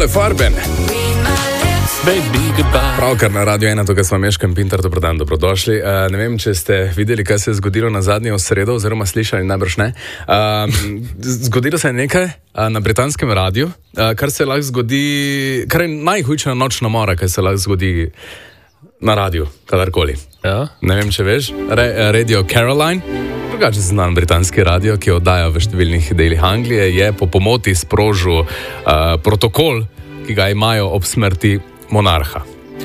Ale Farben. Pravkar na Radio 1, tukaj smo Meškem Pintar, dobrodan, dobrodošli. Ne vem, če ste videli, kaj se je zgodilo na zadnjo sredo, oziroma slišali, najbrž ne. Zgodilo se je nekaj na britanskem radiju, kar se lahko zgodi, kar je najhujša nočna mora, kaj se lahko zgodi na radiju, kadarkoli. Ja. Ne vem, če veš, Radio Caroline, drugače znan britanski radio, ki oddaja v številnih delih Anglije, je po pomoti sprožil protokol, ki ga imajo ob smrti monarha.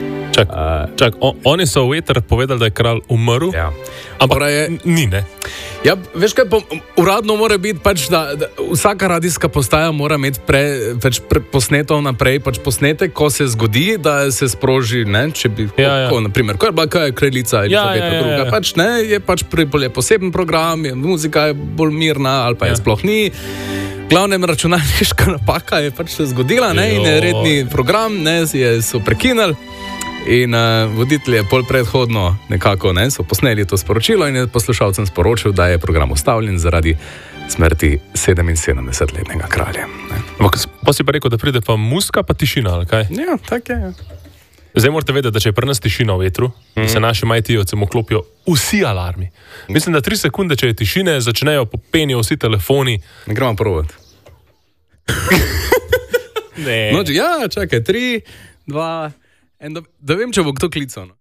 Oni so v eter povedali, da je kralj umrl, Ja. ampak ni, ne? Ja, veš kaj, uradno mora biti pač, da vsaka radijska postaja mora imeti posneto naprej, pač posnetek, ko se zgodi, da se sproži, ne, če bi, naprimer, ko je bila kraljica Elizabeta II, pač ne, je pač bolj poseben program, muzika je bolj mirna, ali pa je sploh ni. Glavnem računalniška napaka je pač se zgodila, ne, in je redni program, ne, so prekinili. In voditelj je pol predhodno nekako, ne, so posneli to sporočilo in je poslušalcem sporočil, da je program ustavljen zaradi smrti 77-letnega kralja. Pa si pa rekel, da pride pa muska, pa tišina, ali kaj? Ja, tak je. Zdaj morate vedeti, da če je pri nas tišina v vetru, se naši majtijovcem vklopijo vsi alarmi. Mislim, da 3 sekunde, če je tišine, začnejo popenijo vsi telefoni. Ne gremo provat. Ne. No, ja, čakaj, 3, 2... Da vem, če bo kdo klical.